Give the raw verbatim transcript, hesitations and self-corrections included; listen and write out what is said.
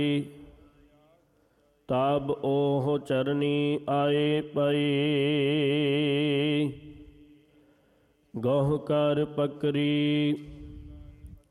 ਤਬ ਉਹ ਚਰਨੀ ਆਏ ਪਈ। ਗਹੁ ਕਰ ਪਕਰੀ